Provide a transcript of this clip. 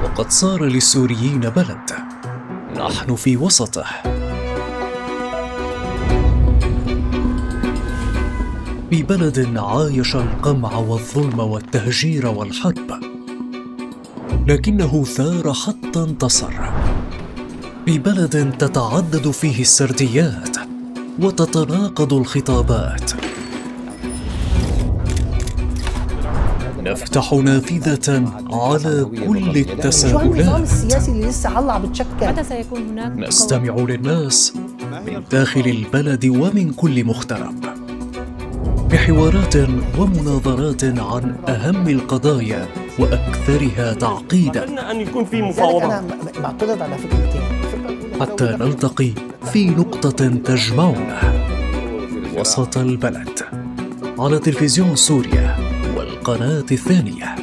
وقد صار للسوريين بلد نحن في وسطه. في بلد عايش القمع والظلم والتهجير والحرب، لكنه ثار حتى انتصر. في بلد تتعدد فيه السرديات وتتناقض الخطابات، نفتح نافذة على كل التساؤلات. شو النظام السياسي اللي لسه عم بتشكل؟ متى سيكون هناك؟ نستمع للناس من داخل البلد ومن كل مغترب، بحوارات ومناظرات عن أهم القضايا وأكثرها تعقيداً. أن يكون في مفاوضات. أنا بعترض على فكرتين. حتى نلتقي في نقطة تجمعنا وسط البلد، على تلفزيون سوريا والقناة الثانية.